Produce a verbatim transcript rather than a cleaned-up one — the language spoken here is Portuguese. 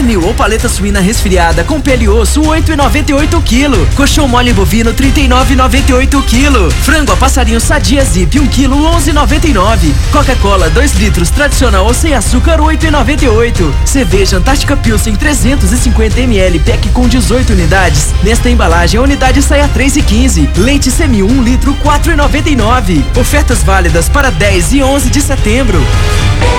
pernil ou paleta suína resfriada com pele e osso, oito e noventa e oito o quilo. Coxão mole bovino, trinta e nove e noventa e oito o quilo. Frango a passarinho sadia Zip, um quilo, onze e noventa e nove. Coca-Cola, dois litros, tradicional ou sem açúcar, oito e noventa e oito. Cerveja Antártica Pilsen, trezentos e cinquenta mililitros, pack com dezoito unidades. Nesta embalagem, a unidade sai a três e quinze. Leite Semi, um litro, quatro e noventa e nove. Ofertas válidas para dez e onze de setembro.